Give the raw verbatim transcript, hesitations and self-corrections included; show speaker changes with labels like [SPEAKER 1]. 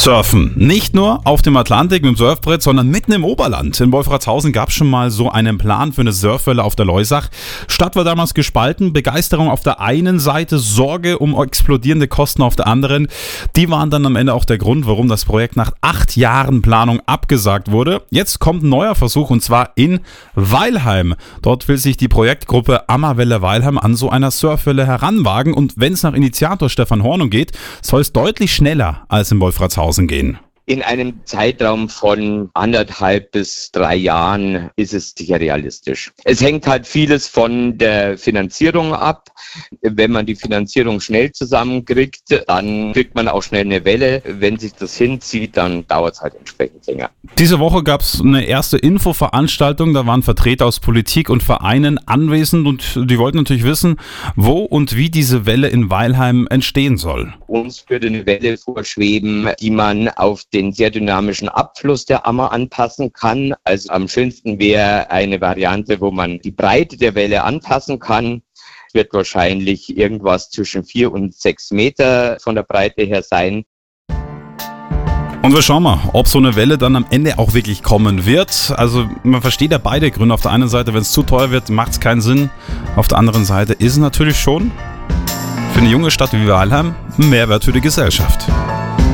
[SPEAKER 1] Surfen. Nicht nur auf dem Atlantik mit dem Surfbrett, sondern mitten im Oberland. In Wolfratshausen gab es schon mal so einen Plan für eine Surfwelle auf der Loisach. Stadt war damals gespalten. Begeisterung auf der einen Seite, Sorge um explodierende Kosten auf der anderen. Die waren dann am Ende auch der Grund, warum das Projekt nach acht Jahren Planung abgesagt wurde. Jetzt kommt ein neuer Versuch und zwar in Weilheim. Dort will sich die Projektgruppe Ammerwelle Weilheim an so einer Surfwelle heranwagen. Und wenn es nach Initiator Stefan Hornung geht, soll es deutlich schneller als in Wolfratshausen gehen.
[SPEAKER 2] In einem Zeitraum von anderthalb bis drei Jahren ist es sicher realistisch. Es hängt halt vieles von der Finanzierung ab. Wenn man die Finanzierung schnell zusammenkriegt, dann kriegt man auch schnell eine Welle. Wenn sich das hinzieht, dann dauert es halt entsprechend länger.
[SPEAKER 1] Diese Woche gab es eine erste Infoveranstaltung. Da waren Vertreter aus Politik und Vereinen anwesend und die wollten natürlich wissen, wo und wie diese Welle in Weilheim entstehen soll.
[SPEAKER 2] Uns würde eine Welle vorschweben, die man auf den sehr dynamischen Abfluss der Ammer anpassen kann. Also am schönsten wäre eine Variante, wo man die Breite der Welle anpassen kann. Es wird wahrscheinlich irgendwas zwischen vier und sechs Meter von der Breite her sein.
[SPEAKER 1] Und wir schauen mal, ob so eine Welle dann am Ende auch wirklich kommen wird. Also man versteht ja beide Gründe. Auf der einen Seite, wenn es zu teuer wird, macht es keinen Sinn. Auf der anderen Seite ist es natürlich schon für eine junge Stadt wie Weilheim ein Mehrwert für die Gesellschaft.